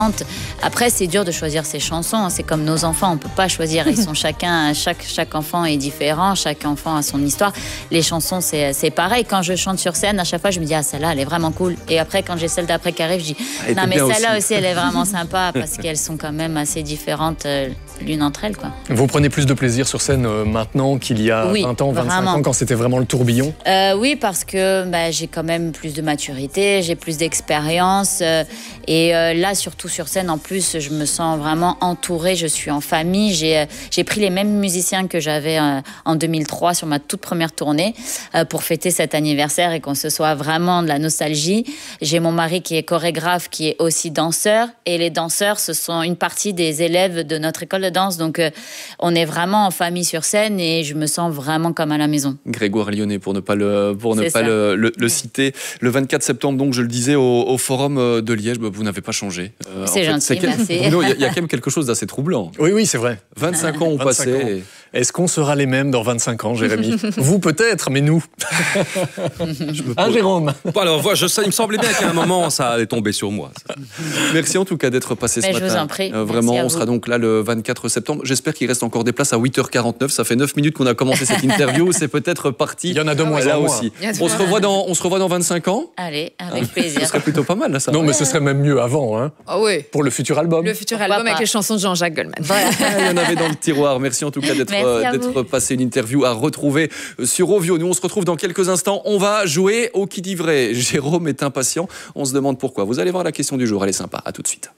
Après, c'est dur de choisir ses chansons. C'est comme nos enfants, on peut pas choisir. Ils sont chaque enfant est différent, chaque enfant a son histoire. Les chansons, c'est pareil. Quand je chante sur scène, à chaque fois, je me dis celle-là, elle est vraiment cool. Et après, quand j'ai celle d'après qui arrive, je dis non, mais celle-là aussi, elle est vraiment sympa parce qu'elles sont quand même assez différentes l'une entre elles, quoi. Vous prenez plus de plaisir sur scène maintenant qu'il y a 20 ans, 25 vraiment. ans, quand c'était vraiment le tourbillon? Oui, parce que j'ai quand même plus de maturité, j'ai plus d'expérience. Et là, surtout sur scène, en plus, je me sens vraiment entourée. Je suis en famille. J'ai pris les mêmes musiciens que j'avais en 2003 sur ma toute première tournée pour fêter cet anniversaire et qu'on se soit vraiment de la nostalgie. J'ai mon mari qui est chorégraphe, qui est aussi danseur. Et les danseurs, ce sont une partie des élèves de notre école de danse. Donc, on est vraiment en famille sur scène et je me sens vraiment comme à la maison. Grégoire Lyonnais, pour ne pas le citer. Le 24 septembre, donc, je le disais, au Forum de Liège, vous n'avez pas changé. C'est gentil, merci. Il y a quand même quelque chose d'assez troublant. Oui, c'est vrai. 25 ans ont passé. Est-ce qu'on sera les mêmes dans 25 ans, Jérémy? Vous peut-être, mais nous. Jérôme? Bon, alors, il me semblait bien qu'à un moment, ça allait tomber sur moi. Merci en tout cas d'être passé ce matin. Je vous en prie. Vraiment, on sera donc là le 24 septembre. J'espère qu'il reste encore des places à 8h49. Ça fait 9 minutes qu'on a commencé cette interview. C'est peut-être parti. Il y en a de moins en moins. Aussi. On se revoit dans 25 ans. Allez, avec plaisir. Ce serait plutôt pas mal, là, ça. Non, mais ce serait même mieux avant, hein. Oui. Pour le futur album. Le futur album avec les chansons de Jean-Jacques Goldman. Voilà. Il y en avait dans le tiroir. Merci en tout cas d'être passé, une interview à retrouver sur Ovio. Nous, on se retrouve dans quelques instants. On va jouer au qui dit vrai. Jérôme est impatient. On se demande pourquoi. Vous allez voir la question du jour. Elle est sympa. À tout de suite.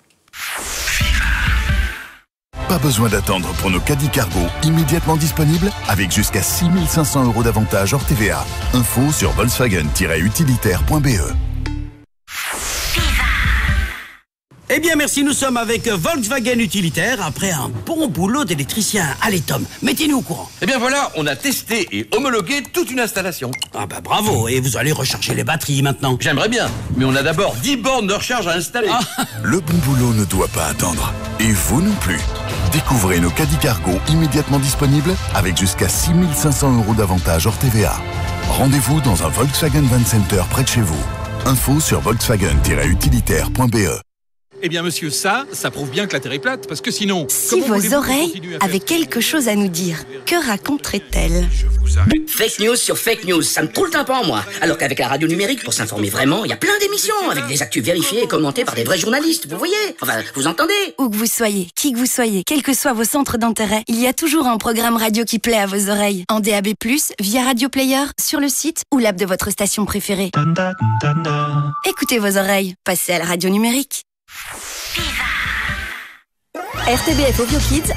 Pas besoin d'attendre pour nos caddies cargo immédiatement disponibles avec jusqu'à 6 500 € d'avantages hors TVA. Info sur volkswagen-utilitaire.be. Eh bien merci, nous sommes avec Volkswagen Utilitaire après un bon boulot d'électricien. Allez Tom, mettez-nous au courant. Eh bien voilà, on a testé et homologué toute une installation. Ah bah bravo, et vous allez recharger les batteries maintenant. J'aimerais bien, mais on a d'abord 10 bornes de recharge à installer. Le bon boulot ne doit pas attendre. Et vous non plus. Découvrez nos caddies cargo immédiatement disponibles avec jusqu'à 6 500 € d'avantages hors TVA. Rendez-vous dans un Volkswagen Van Center près de chez vous. Info sur volkswagen-utilitaire.be. Eh bien, monsieur, ça prouve bien que la Terre est plate, parce que sinon... Si vos oreilles avaient quelque chose à nous dire, que raconteraient-elles? Fake news sur fake news, ça me troule le tympan, moi. Alors qu'avec la radio numérique, pour s'informer vraiment, il y a plein d'émissions, avec des actus vérifiées et commentées par des vrais journalistes, vous voyez? Enfin, vous entendez? Où que vous soyez, qui que vous soyez, quels que soient vos centres d'intérêt, il y a toujours un programme radio qui plaît à vos oreilles. En DAB+, via Radio Player, sur le site ou l'app de votre station préférée. Écoutez vos oreilles, passez à la radio numérique. RTBF Ovio Kids